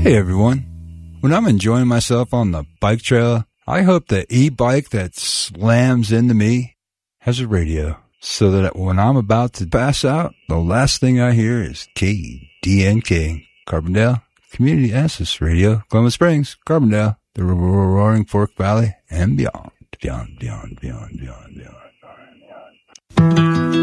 Hey everyone. When I'm enjoying myself on the bike trail, I hope the e-bike that slams into me has a radio so that when I'm about to pass out, the last thing I hear is KDNK, Carbondale Community Access Radio, Columbus Springs, Carbondale, the Roaring Fork Valley, and beyond.